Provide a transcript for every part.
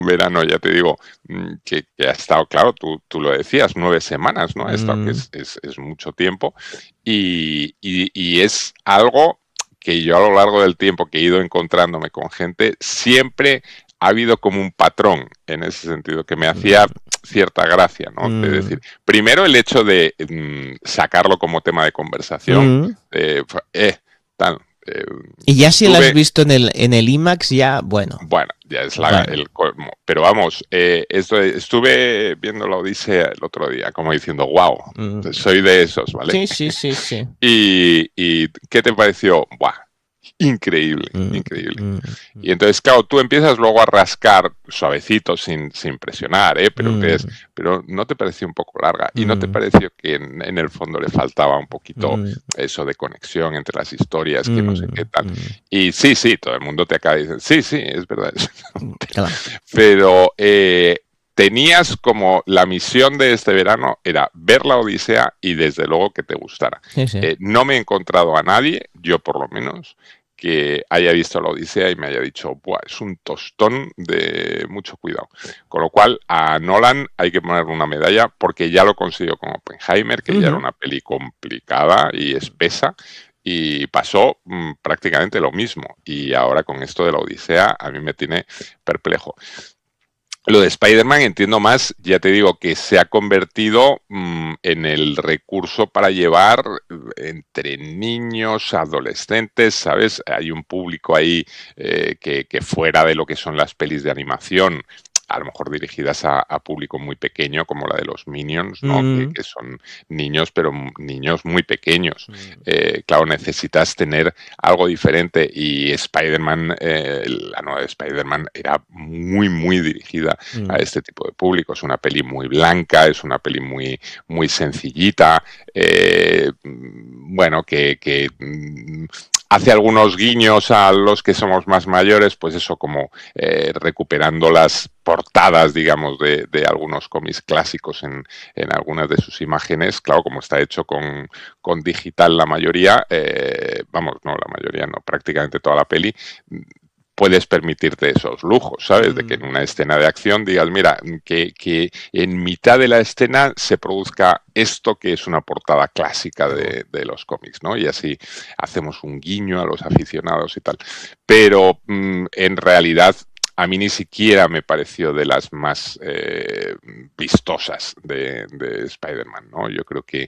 verano, ya te digo, que ha estado, claro, tú lo decías, 9 semanas, ¿no? Ha estado, que Mm, es mucho tiempo. Y es algo que yo a lo largo del tiempo que he ido encontrándome con gente, siempre ha habido como un patrón en ese sentido que me hacía mm, cierta gracia, ¿no? De decir, mm, primero el hecho de sacarlo como tema de conversación, mm. tal. Y ya si la has Estuve, visto en el IMAX, ya, bueno, bueno, ya es bueno. el colmo. Pero vamos, estuve viendo la Odisea el otro día, como diciendo, wow, Mm. soy de esos, ¿vale? Sí, sí, sí, sí. ¿Y qué te pareció? Buah, increíble, Mm, increíble. mm, Y entonces, claro, tú empiezas luego a rascar suavecito, sin presionar, ¿eh? Pero empiezas, mm, pero ¿no te pareció un poco larga? ¿Y no te mm, pareció que en el fondo le faltaba un poquito mm, eso de conexión entre las historias, que no sé qué mm, tal? mm, Y sí, sí, todo el mundo te acaba diciendo, sí, sí, es verdad. claro. Pero tenías como la misión de este verano era ver la Odisea y desde luego que te gustara. Sí, sí. No me he encontrado a nadie, yo por lo menos, que haya visto la Odisea y me haya dicho, buah, es un tostón de mucho cuidado. Con lo cual, a Nolan hay que ponerle una medalla porque ya lo consiguió con Oppenheimer, que ya era Ujú. una peli complicada y espesa, y pasó prácticamente lo mismo. Y ahora con esto de la Odisea, a mí me tiene perplejo. Lo de Spider-Man entiendo más, ya te digo, que se ha convertido en el recurso para llevar entre niños, adolescentes, ¿sabes? Hay un público ahí que fuera de lo que son las pelis de animación, a lo mejor dirigidas a público muy pequeño, como la de los Minions, ¿no? Mm, Que son niños, pero niños muy pequeños. mm, Claro, necesitas tener algo diferente y Spider-Man, la nueva de Spider-Man era muy, muy dirigida a mm, este tipo de público. Es una peli muy blanca, es una peli muy, muy sencillita, bueno, que hace algunos guiños a los que somos más mayores, pues eso como recuperando las portadas, digamos, de algunos cómics clásicos en algunas de sus imágenes. Claro, como está hecho con digital la mayoría, vamos, no la mayoría, no, prácticamente toda la peli, puedes permitirte esos lujos, ¿sabes? De que en mm, una escena de acción digas, mira, que en mitad de la escena se produzca esto que es una portada clásica segur. de los cómics, ¿no? Y así hacemos un guiño a los aficionados y tal. Pero en realidad a mí ni siquiera me pareció de las más vistosas de Spider-Man, ¿no? Yo creo que,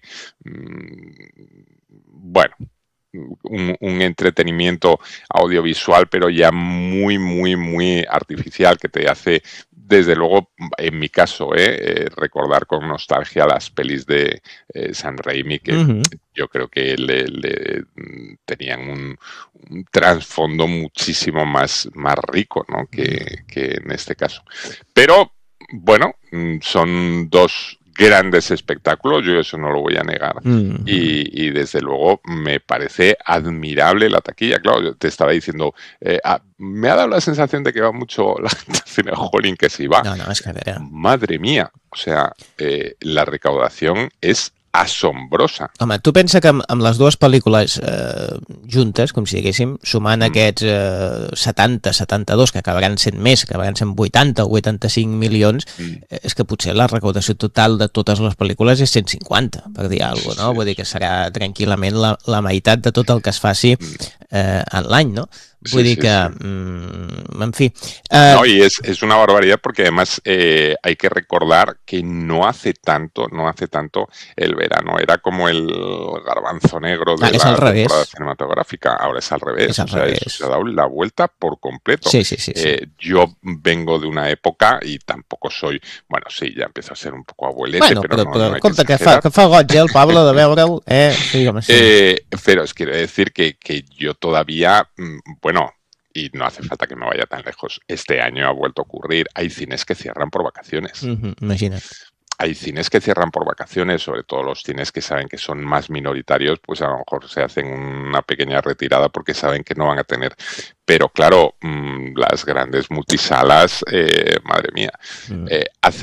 bueno, un entretenimiento audiovisual, pero ya muy, muy, muy artificial, que te hace, desde luego, en mi caso, recordar con nostalgia las pelis de San Raimi, que Ujú. yo creo que tenían un trasfondo muchísimo más rico, ¿no? Mm, que en este caso. Pero, bueno, son dos grandes espectáculos, yo eso no lo voy a negar, mhm. y desde luego me parece admirable la taquilla. Claro, yo te estaba diciendo, me ha dado la sensación de que va mucho la gente al cine, jolín, que si va. No, no, és que a veure... Madre mía, o sea, la recaudación es asombrosa. Home, tu pensa que amb les dues pel·lícules juntes, com si diguéssim, sumant Mm, aquests 70, 72, que acabaran sent més, que acabaran sent 80 o 85 milions, mm, és que potser la recaudació total de totes les pel·lícules és 150, per dir sí, alguna cosa, no? sí, Vull dir que serà tranquil·lament la meitat de tot el que es faci mm, en l'any, no? Vull sí, dir sí, que, sí. en fi... No, y es una barbaridad porque además hay que recordar que no hace tanto el verano era como el garbanzo negro de Ara és al la revés, temporada cinematográfica, ahora es al és revés, o al sea, eso revés. se ha dado la vuelta por completo. Sí, sí, sí, sí. Yo vengo de una época y tampoco soy, bueno, sí, ya empiezo a ser un poco abuelete, Bueno, pero no, però no hay que compte exagerar. que fa goig, el Pablo, de veure'l, sí, home, sí. Pero os quiero decir que yo todavía, bueno, y no hace falta que me vaya tan lejos, este año ha vuelto a ocurrir, hay cines que cierran por vacaciones. Imagina't. Hay cines que cierran por vacaciones, sobre todo los cines que saben que son más minoritarios, pues a lo mejor se hacen una pequeña retirada porque saben que no van a tener. Pero claro, las grandes multisalas, madre mía, Mm. hacen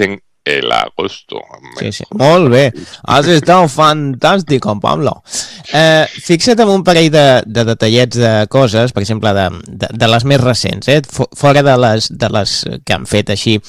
el agosto. Sí. Molt bé. Has estat fantàstic, Pablo. Fixa't en un parell de detallets de coses, per exemple, de les més recents, fora de les que han fet així